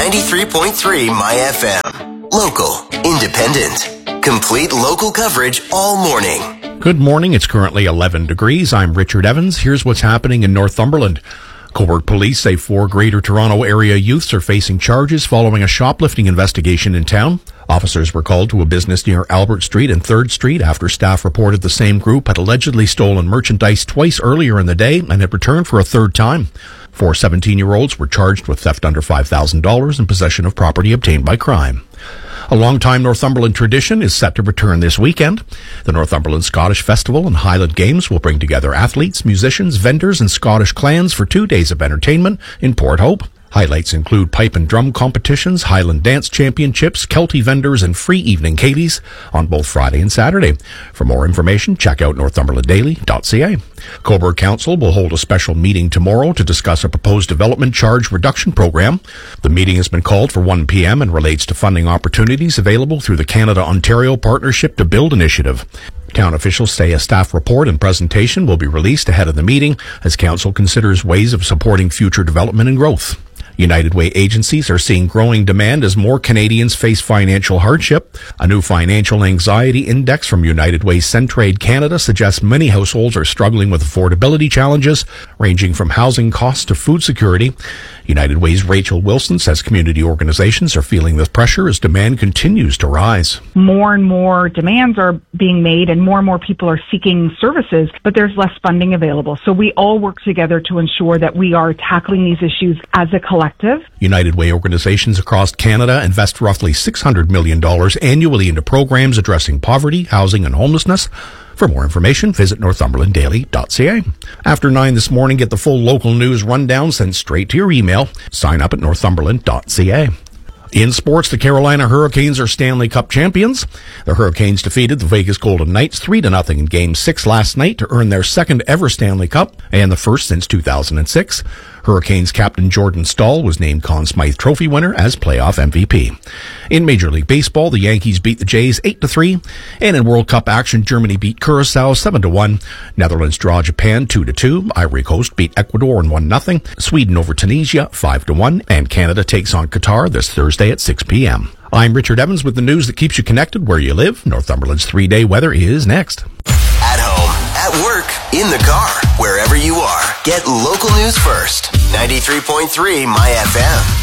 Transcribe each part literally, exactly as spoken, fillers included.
ninety-three point three My F M. Local, independent, complete local coverage all morning. Good morning. It's currently eleven degrees. I'm Richard Evans. Here's what's happening in Northumberland. Cobourg police say four Greater Toronto Area youths are facing charges following a shoplifting investigation in town. Officers were called to a business near Albert Street and third Street after staff reported the same group had allegedly stolen merchandise twice earlier in the day and had returned for a third time. Four seventeen-year-olds were charged with theft under five thousand dollars and possession of property obtained by crime. A long-time Northumberland tradition is set to return this weekend. The Northumberland Scottish Festival and Highland Games will bring together athletes, musicians, vendors, and Scottish clans for two days of entertainment in Port Hope. Highlights include pipe and drum competitions, Highland dance championships, Kelty vendors, and free evening Katie's on both Friday and Saturday. For more information, check out northumberland daily dot c a. Cobourg Council will hold a special meeting tomorrow to discuss a proposed development charge reduction program. The meeting has been called for one p.m. and relates to funding opportunities available through the Canada-Ontario Partnership to Build initiative. Town officials say a staff report and presentation will be released ahead of the meeting as Council considers ways of supporting future development and growth. United Way agencies are seeing growing demand as more Canadians face financial hardship. A new financial anxiety index from United Way Centraide Canada suggests many households are struggling with affordability challenges, ranging from housing costs to food security. United Way's Rachel Wilson says community organizations are feeling the pressure as demand continues to rise. More and more demands are being made and more and more people are seeking services, but there's less funding available. So we all work together to ensure that we are tackling these issues as a collective. United Way organizations across Canada invest roughly six hundred million dollars annually into programs addressing poverty, housing, and homelessness. For more information, visit northumberland daily dot c a. After nine this morning, get the full local news rundown sent straight to your email. Sign up at northumberland dot c a. In sports, the Carolina Hurricanes are Stanley Cup champions. The Hurricanes defeated the Vegas Golden Knights three to nothing in Game six last night to earn their second ever Stanley Cup and the first since two thousand six. Hurricanes captain Jordan Staal was named Conn Smythe Trophy winner as playoff M V P. In Major League Baseball, the Yankees beat the Jays eight to three, and in World Cup action, Germany beat Curacao seven to one. Netherlands draw Japan two to two. Ivory Coast beat Ecuador one nothing. Sweden over Tunisia five to one, and Canada takes on Qatar this Thursday at six p.m. I'm Richard Evans with the news that keeps you connected where you live. Northumberland's three-day weather is next. At home, at work, in the car, wherever you are, get local news first. ninety-three point three My F M.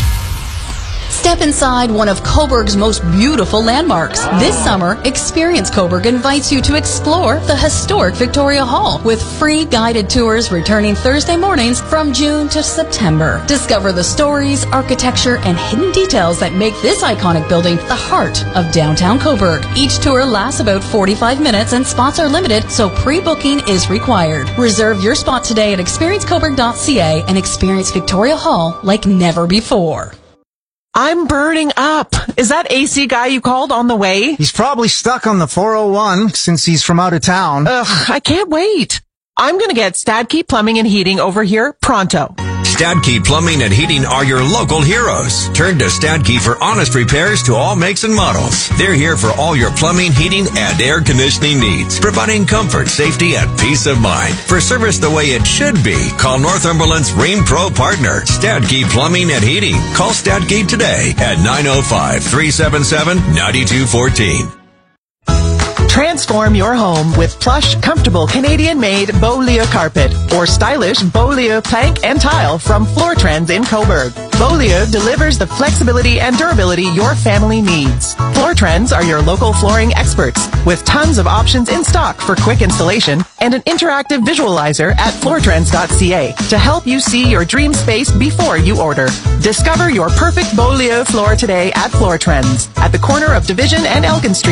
Step inside one of Cobourg's most beautiful landmarks. This summer, Experience Cobourg invites you to explore the historic Victoria Hall with free guided tours returning Thursday mornings from June to September. Discover the stories, architecture, and hidden details that make this iconic building the heart of downtown Cobourg. Each tour lasts about forty-five minutes and spots are limited, so pre-booking is required. Reserve your spot today at experience cobourg dot c a and experience Victoria Hall like never before. I'm burning up. Is that A C guy you called on the way? He's probably stuck on the four oh one since he's from out of town. Ugh, I can't wait. I'm gonna get Stadkey Plumbing and Heating over here pronto. Stadkey Plumbing and Heating are your local heroes. Turn to Stadkey for honest repairs to all makes and models. They're here for all your plumbing, heating, and air conditioning needs, providing comfort, safety, and peace of mind. For service the way it should be, call Northumberland's Ream Pro partner, Stadkey Plumbing and Heating. Call Stadkey today at nine oh five, three seven seven, nine two one four. Transform your home with plush, comfortable Canadian-made Beaulieu carpet or stylish Beaulieu plank and tile from Floor Trends in Cobourg. Beaulieu delivers the flexibility and durability your family needs. Floor Trends are your local flooring experts with tons of options in stock for quick installation and an interactive visualizer at floor trends dot c a to help you see your dream space before you order. Discover your perfect Beaulieu floor today at Floor Trends at the corner of Division and Elgin Street.